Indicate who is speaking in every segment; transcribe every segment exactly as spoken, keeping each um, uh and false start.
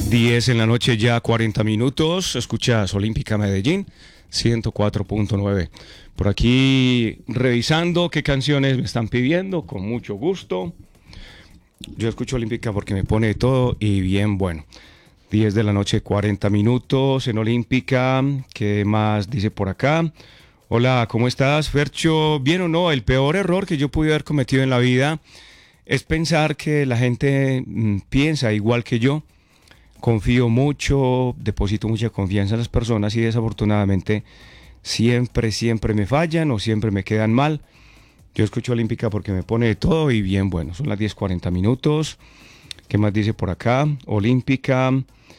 Speaker 1: diez en la noche, ya cuarenta minutos. Escuchas Olímpica Medellín, ciento cuatro punto nueve. Por aquí revisando qué canciones me están pidiendo, con mucho gusto. Yo escucho Olímpica porque me pone de todo y bien bueno. diez de la noche, cuarenta minutos en Olímpica. ¿Qué más dice por acá? Hola, ¿cómo estás, Fercho? ¿Bien o no? El peor error que yo pude haber cometido en la vida es pensar que la gente mmm, piensa igual que yo. Confío mucho, deposito mucha confianza en las personas y desafortunadamente siempre, siempre me fallan o siempre me quedan mal. Yo escucho Olímpica porque me pone de todo y bien bueno. Son las diez cuarenta minutos. ¿Qué más dice por acá? Olímpica.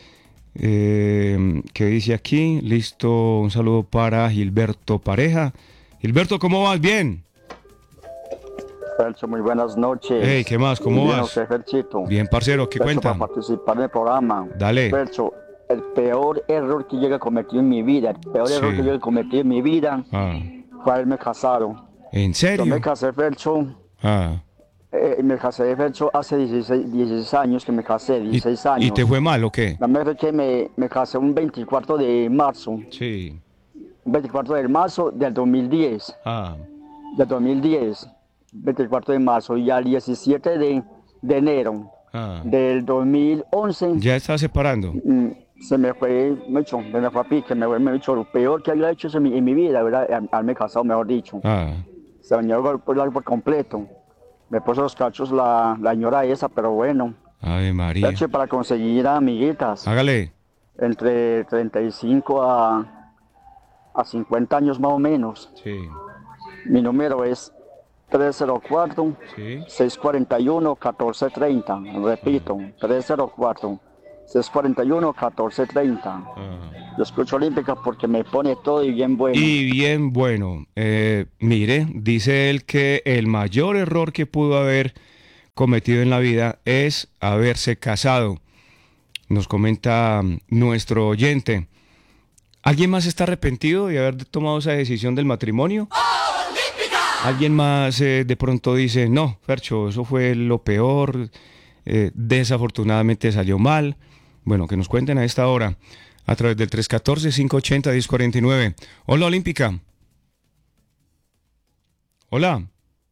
Speaker 1: Eh, ¿Qué dice aquí? Listo, un saludo para Gilberto Pareja. Gilberto, ¿cómo vas? ¿Bien?
Speaker 2: Fercho, muy buenas noches.
Speaker 1: Hey, ¿qué más? ¿Cómo
Speaker 2: bien,
Speaker 1: vas?
Speaker 2: Usted, Ferchito.
Speaker 1: Bien, parcero, ¿qué
Speaker 2: Fercho,
Speaker 1: cuentan?
Speaker 2: para participar en el programa.
Speaker 1: Dale.
Speaker 2: Fercho, el peor error que yo he cometido en mi vida, el peor
Speaker 1: Sí.
Speaker 2: error que yo he cometido en mi vida
Speaker 1: Ah,
Speaker 2: fue haberme casado.
Speaker 1: ¿en serio?
Speaker 2: Yo me casé, Fercho,
Speaker 1: Ah.
Speaker 2: eh, me casé, Fercho, hace dieciséis, dieciséis años que me casé,
Speaker 1: ¿Y,
Speaker 2: dieciséis años.
Speaker 1: ¿Y te fue mal o qué?
Speaker 2: La verdad es que me, me casé un veinticuatro de marzo,
Speaker 1: Sí.
Speaker 2: un veinticuatro de marzo del dos mil diez,
Speaker 1: Ah,
Speaker 2: del dos mil diez, veinticuatro de marzo, y al diecisiete de, de enero
Speaker 1: ah.
Speaker 2: del dos mil once,
Speaker 1: ¿Ya estás separando?
Speaker 2: mm, se me fue mucho, se me fue a pique, me fue me dicho lo peor que había hecho en mi, en mi vida, ¿verdad? Al haberme casado, mejor dicho.
Speaker 1: Ah,
Speaker 2: Se bañó por, por, por completo. Me puso los cachos la, la señora esa, pero bueno.
Speaker 1: Ave María.
Speaker 2: Hecho para conseguir amiguitas
Speaker 1: Hágale.
Speaker 2: entre treinta y cinco a, a cincuenta años más o menos.
Speaker 1: Sí,
Speaker 2: Mi número es tres cero cuatro,
Speaker 1: sí.
Speaker 2: seis cuatro uno, uno cuatro tres cero. Repito, tres cero cuatro, seis cuatro uno, uno cuatro tres cero.
Speaker 1: Ah.
Speaker 2: Yo escucho Olímpica porque me pone todo y bien bueno.
Speaker 1: Y bien bueno. Eh, mire, dice él que el mayor error que pudo haber cometido en la vida es haberse casado. Nos comenta mm, nuestro oyente. ¿Alguien más está arrepentido de haber tomado esa decisión del matrimonio? ¿Alguien más eh, de pronto dice, no, Fercho, eso fue lo peor, eh, desafortunadamente salió mal? Bueno, que nos cuenten a esta hora, a través del tres uno cuatro, cinco ocho cero, uno cero cuatro nueve. Hola, Olímpica. Hola.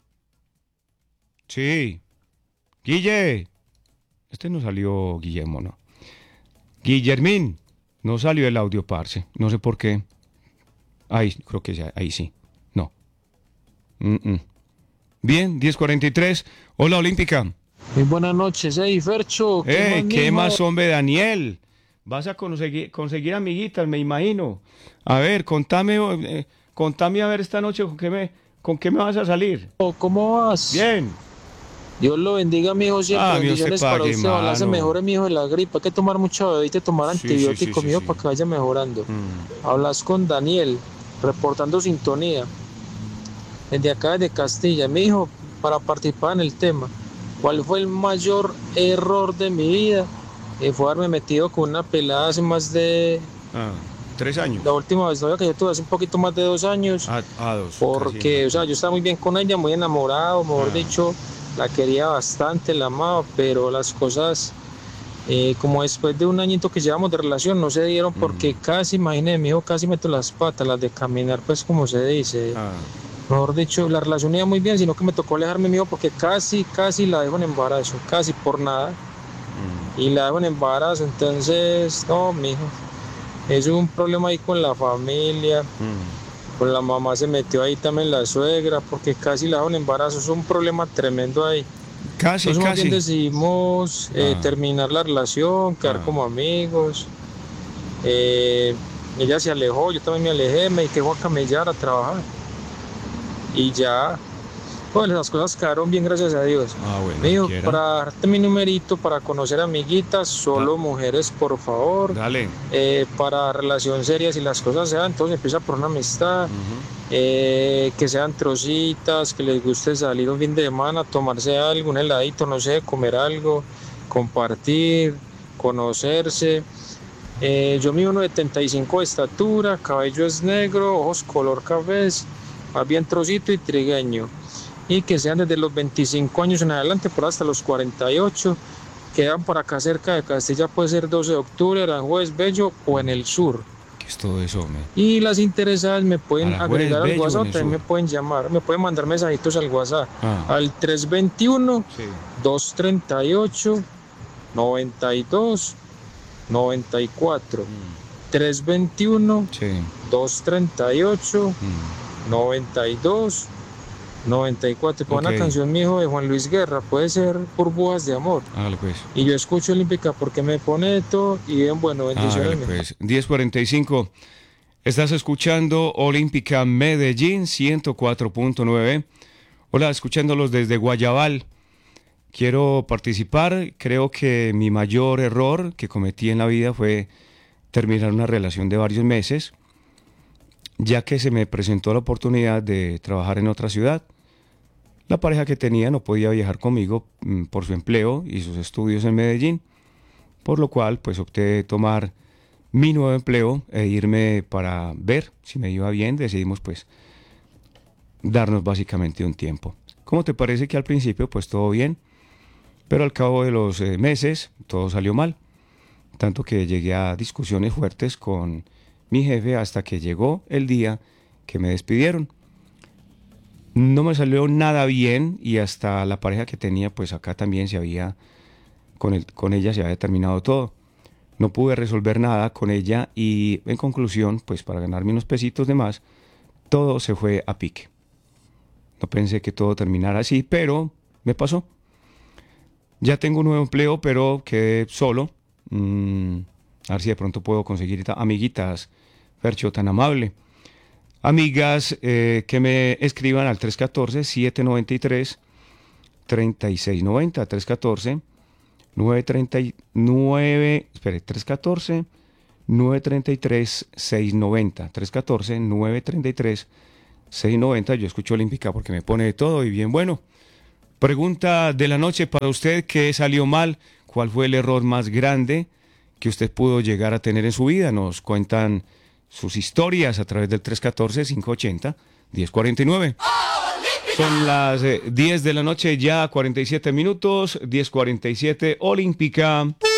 Speaker 1: Sí. Guille. Este no salió Guillermo, ¿no? Guillermín. No salió el audio, parce. No sé por qué. Ahí, creo que ya, ahí sí. No. Mm-mm. Bien, diez cuarenta y tres. Hola, Olímpica.
Speaker 3: Muy buenas noches, hey Fercho.
Speaker 1: Eh,
Speaker 3: más,
Speaker 1: ¿qué
Speaker 3: mijo?
Speaker 1: más, hombre, Daniel? Vas a conseguir, conseguir amiguitas, me imagino. A ver, contame, eh, contame a ver esta noche con qué me, con qué me vas a salir.
Speaker 3: ¿Cómo vas?
Speaker 1: Bien.
Speaker 3: Dios lo bendiga, mijo, siempre.
Speaker 1: Ah, Dios te
Speaker 3: bendiciones para
Speaker 1: pague,
Speaker 3: usted. Ojalá se
Speaker 1: mano.
Speaker 3: mejore, mijo, de la gripe. Hay que tomar mucho bebé y tomar
Speaker 1: Sí, sí,
Speaker 3: antibiótico,
Speaker 1: sí, sí,
Speaker 3: mijo,
Speaker 1: sí.
Speaker 3: para que vaya mejorando.
Speaker 1: Mm.
Speaker 3: Hablas con Daniel, reportando sintonía. Desde acá, desde Castilla. Mijo, para participar en el tema, ¿cuál fue el mayor error de mi vida? Eh, fue haberme metido con una pelada hace más de...
Speaker 1: Ah, tres años.
Speaker 3: La última vez novia que yo tuve hace un poquito más de dos años.
Speaker 1: A, a dos.
Speaker 3: Porque,
Speaker 1: casi.
Speaker 3: o sea, yo estaba muy bien con ella, muy enamorado, mejor
Speaker 1: Ah.
Speaker 3: dicho, la quería bastante, la amaba, pero las cosas, eh, como después de un añito que llevamos de relación, no se dieron porque casi, imagínate, mi hijo casi meto las patas, las de caminar, pues como se dice.
Speaker 1: Ah.
Speaker 3: Mejor dicho, la relación iba muy bien, sino que me tocó alejarme mío porque casi, casi la dejo en embarazo, casi por nada,
Speaker 1: Mm.
Speaker 3: y la dejo en embarazo, entonces, no, mijo, es un problema ahí con la familia.
Speaker 1: Mm.
Speaker 3: Con la mamá se metió ahí también la suegra, porque casi la dejaron en embarazo, es un problema tremendo ahí.
Speaker 1: Casi,
Speaker 3: Entonces más
Speaker 1: casi.
Speaker 3: bien decidimos eh,
Speaker 1: Ah.
Speaker 3: terminar la relación, quedar
Speaker 1: Ah.
Speaker 3: como amigos. Eh, ella se alejó, yo también me alejé, me dediqué a camellar, a trabajar. Y ya, bueno, las cosas quedaron bien, gracias a Dios.
Speaker 1: Ah, bueno.
Speaker 3: Mijo,
Speaker 1: quiera.
Speaker 3: para darte mi numerito, para conocer amiguitas, solo
Speaker 1: Da-
Speaker 3: mujeres, por favor.
Speaker 1: Dale.
Speaker 3: Eh, para relación seria, si las cosas se dan, entonces empieza por una amistad.
Speaker 1: Ujú.
Speaker 3: Eh, que sean trocitas, que les guste salir un fin de semana, tomarse algo, un heladito, no sé, comer algo, compartir, conocerse. Eh, yo mido uno setenta y cinco de estatura, cabello es negro, ojos color café, más bien trocito y trigueño. Y que sean desde los veinticinco años en adelante, por hasta los cuarenta y ocho, quedan por acá cerca de Castilla, puede ser doce de octubre, Aranjuez, Bello o en el sur.
Speaker 1: ¿Qué es todo eso, hombre?
Speaker 3: Y las interesadas me pueden
Speaker 1: Aranjuez,
Speaker 3: agregar al
Speaker 1: Bello,
Speaker 3: WhatsApp,
Speaker 1: en el
Speaker 3: también me
Speaker 1: sur.
Speaker 3: pueden llamar, me pueden mandar mensajitos al WhatsApp,
Speaker 1: Ah.
Speaker 3: al tres veintiuno,
Speaker 1: Sí.
Speaker 3: doscientos treinta y ocho, noventa y dos, noventa y cuatro.
Speaker 1: Mm.
Speaker 3: tres veintiuno,
Speaker 1: Sí.
Speaker 3: doscientos treinta y ocho,
Speaker 1: Mm.
Speaker 3: noventa y dos, noventa y cuatro. Con
Speaker 1: Ok.
Speaker 3: una canción, mijo, de Juan Luis Guerra, puede ser Burbujas de Amor.
Speaker 1: Hágale pues.
Speaker 3: Y yo escucho Olímpica porque me pone de todo y bien, bueno, bendiciones.
Speaker 1: Hágale
Speaker 3: mijo.
Speaker 1: pues. diez cuarenta y cinco. Estás escuchando Olímpica Medellín ciento cuatro punto nueve. Hola, escuchándolos desde Guayabal. Quiero participar. Creo que mi mayor error que cometí en la vida fue terminar una relación de varios meses, ya que se me presentó la oportunidad de trabajar en otra ciudad. La pareja que tenía no podía viajar conmigo mm, por su empleo y sus estudios en Medellín, por lo cual pues opté de tomar mi nuevo empleo e irme para ver si me iba bien. Decidimos pues darnos básicamente un tiempo. ¿Cómo te parece que al principio pues todo bien? Pero al cabo de los eh, meses todo salió mal, tanto que llegué a discusiones fuertes con mi jefe hasta que llegó el día que me despidieron. No me salió nada bien y hasta la pareja que tenía pues acá también se había, con, el, con ella se había terminado todo. No pude resolver nada con ella y en conclusión pues para ganarme unos pesitos de más todo se fue a pique. No pensé que todo terminara así, pero me pasó. Ya tengo un nuevo empleo, pero quedé solo. Mm, a ver si de pronto puedo conseguir amiguitas. Fercho, tan amable. Amigas eh, que me escriban al tres uno cuatro, siete nueve tres, tres seis nueve cero. tres uno cuatro, nueve tres nueve, espere, tres uno cuatro, nueve tres tres, seis nueve cero. tres uno cuatro, nueve tres tres, seis nueve cero. Yo escucho Olímpica porque me pone de todo y bien bueno. Pregunta de la noche para usted: ¿qué salió mal? ¿Cuál fue el error más grande que usted pudo llegar a tener en su vida? Nos cuentan sus historias a través del tres uno cuatro, cinco ocho cero, uno cero cuatro nueve. Son las eh, diez de la noche, ya cuarenta y siete minutos, diez cuarenta y siete, Olímpica.